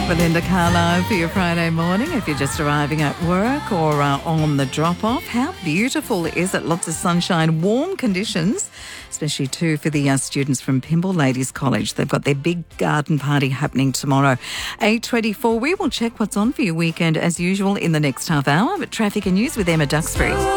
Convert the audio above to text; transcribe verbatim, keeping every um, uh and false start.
Belinda Carlisle for your Friday morning. If you're just arriving at work or uh, on the drop-off, how beautiful is it? Lots of sunshine, warm conditions, especially too for the uh, students from Pymble Ladies College. They've got their big garden party happening tomorrow. eight twenty-four, we will check what's on for your weekend as usual in the next half hour. But traffic and news with Emma Duxbury.